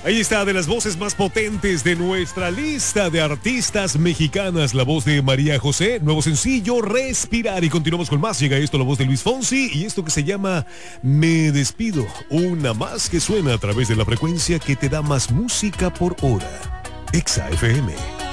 Ahí está, de las voces más potentes de nuestra lista de artistas mexicanas, la voz de María José, nuevo sencillo, Respirar. Y continuamos con más, llega esto, la voz de Luis Fonsi, y esto que se llama Me Despido, una más que suena a través de la frecuencia que te da más música por hora. Exa FM.